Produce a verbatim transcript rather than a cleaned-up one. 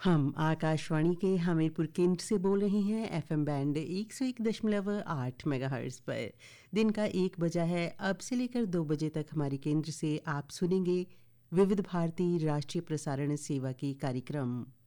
हम आकाशवाणी के हमीरपुर केंद्र से बोल रहे हैं एफएम बैंड एक सौ एक दशमलव आठ मेगाहर्ट्ज पर। दिन का एक बजा है। अब से लेकर दो बजे तक हमारे केंद्र से आप सुनेंगे विविध भारती राष्ट्रीय प्रसारण सेवा के कार्यक्रम।